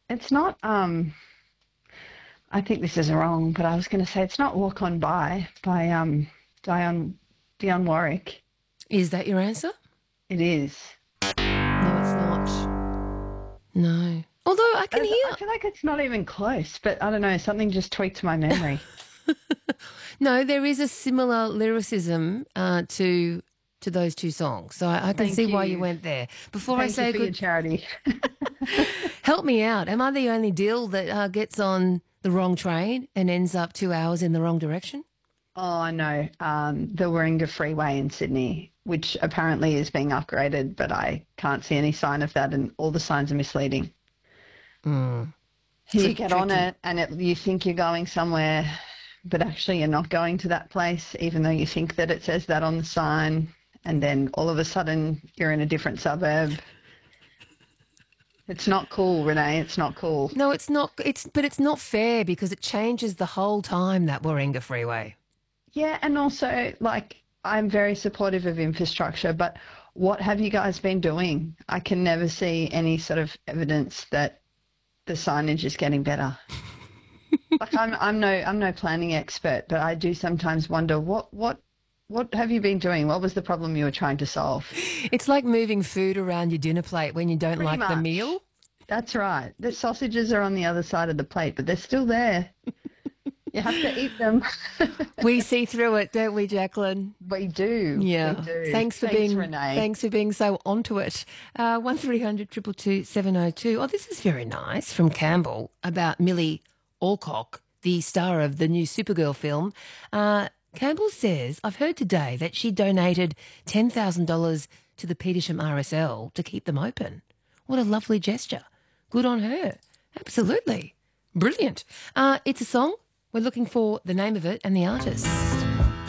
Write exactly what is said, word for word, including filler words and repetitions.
It's not. Um, I think this is wrong, but I was going to say it's not "Walk On By" by um Dionne Dionne Warwick. Is that your answer? It is. No, it's not. No. Although I can I hear. I feel like it's not even close, but I don't know. Something just tweaked my memory. No, there is a similar lyricism uh, to to those two songs, so I, I can Thank see why you you. went there. Before I Thank you say for your good, charity. help me out. Am I the only deal that uh, gets on the wrong train and ends up two hours in the wrong direction? Oh no, um, the Warringah Freeway in Sydney, which apparently is being upgraded, but I can't see any sign of that, and all the signs are misleading. Mm. You Tri- get on tricky. it, and it, you think you're going somewhere, but actually you're not going to that place, even though you think that it says that on the sign, and then all of a sudden you're in a different suburb. It's not cool, Renee. It's not cool. No, it's not. It's but it's not fair because it changes the whole time, that Warringah Freeway. Yeah, and also, like, I'm very supportive of infrastructure, but what have you guys been doing? I can never see any sort of evidence that the signage is getting better. Like, I'm I'm no I'm no planning expert, but I do sometimes wonder what what what have you been doing? What was the problem you were trying to solve? It's like moving food around your dinner plate when you don't Pretty like the much. meal. That's right. The sausages are on the other side of the plate, but they're still there. You have to eat them. We see through it, don't we, Jacqueline? We do. We Yeah. do. Thanks for Thanks, being Renee. thanks for being so onto it. Uh, one three hundred two two two seven oh two. Oh, this is very nice from Campbell about Millie Alcock, the star of the new Supergirl film. Uh, Campbell says, I've heard today that she donated ten thousand dollars to the Petersham R S L to keep them open. What a lovely gesture. Good on her. Absolutely. Brilliant. Uh, it's a song. We're looking for the name of it and the artist.